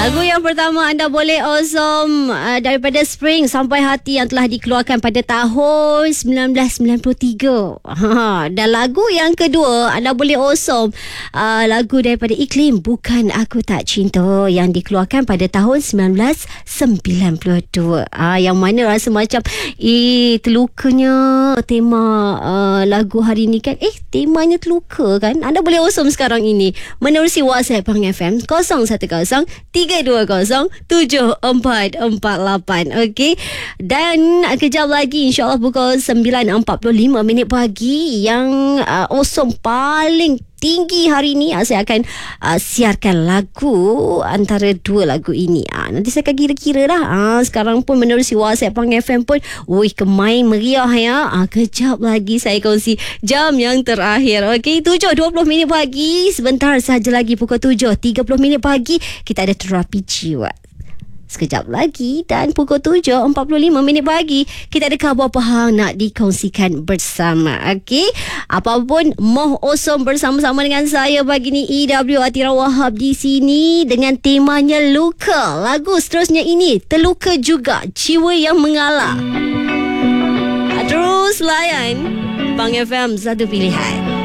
Lagu yang pertama anda boleh awesome daripada Spring Sampai Hati yang telah dikeluarkan pada tahun 1993. Dan lagu yang kedua anda boleh awesome lagu daripada Iklim Bukan Aku Tak Cinta yang dikeluarkan pada tahun 1992. Yang mana rasa macam terlukanya tema lagu hari ni kan. Temanya terluka kan. Anda boleh awesome sekarang ini menerusi WhatsApp Pang FM 0113-320-7448. Okey. Dan kejap lagi insyaAllah pukul 9.45 pagi yang awesome paling tinggi hari ni, saya akan siarkan lagu antara dua lagu ini. Nanti saya akan kira-kira lah. Sekarang pun menerusi WhatsApp Pang FM pun kemain meriah ya. Kejap lagi saya kongsi jam yang terakhir. Okey, 7.20 pagi. Sebentar saja lagi pukul 7.30 pagi kita ada terapi jiwa. Sekejap lagi dan pukul 7.45 pagi kita ada khabar apa hang nak dikongsikan bersama. Okey, apapun moh awesome bersama-sama dengan saya pagi ni EW Atira Wahab di sini dengan temanya luka. Lagu seterusnya ini terluka juga, jiwa yang mengalah. Terus layan Pang FM, satu pilihan.